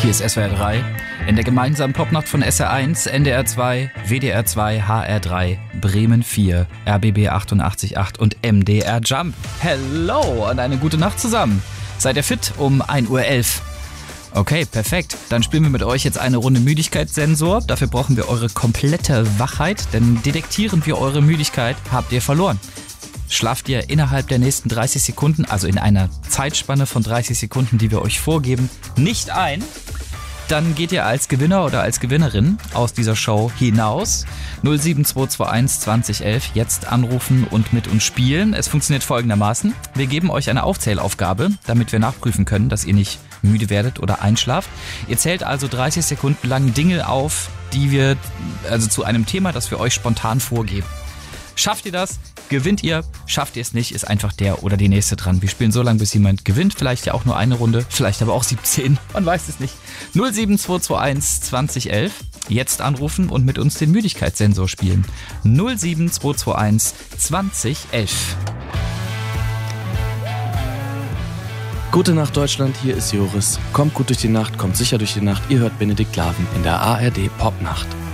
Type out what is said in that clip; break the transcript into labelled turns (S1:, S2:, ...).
S1: Hier ist SWR 3 in der gemeinsamen Popnacht von SR1, NDR 2, WDR 2, HR 3, Bremen 4, RBB 88.8 und MDR Jump. Hello und eine gute Nacht zusammen. Seid ihr fit um 1.11 Uhr? Okay, perfekt. Dann spielen wir mit euch jetzt eine Runde Müdigkeitssensor. Dafür brauchen wir eure komplette Wachheit, denn detektieren wir eure Müdigkeit, habt ihr verloren. Schlaft ihr innerhalb der nächsten 30 Sekunden, also in einer Zeitspanne von 30 Sekunden, die wir euch vorgeben, nicht ein, dann geht ihr als Gewinner oder als Gewinnerin aus dieser Show hinaus. 07221 2011 jetzt anrufen und mit uns spielen. Es funktioniert folgendermaßen. Wir geben euch eine Aufzählaufgabe, damit wir nachprüfen können, dass ihr nicht müde werdet oder einschlaft. Ihr zählt also 30 Sekunden lang Dinge auf, die wir, also zu einem Thema, das wir euch spontan vorgeben. Schafft ihr das? Gewinnt ihr? Schafft ihr es nicht? Ist einfach der oder die Nächste dran. Wir spielen so lange, bis jemand gewinnt. Vielleicht ja auch nur eine Runde, vielleicht aber auch 17. Man weiß es nicht. 07221 2011. Jetzt anrufen und mit uns den Müdigkeitssensor spielen. 07221 2011.
S2: Gute Nacht Deutschland, hier ist Joris. Kommt gut durch die Nacht, kommt sicher durch die Nacht. Ihr hört Benedikt Laven in der ARD Popnacht.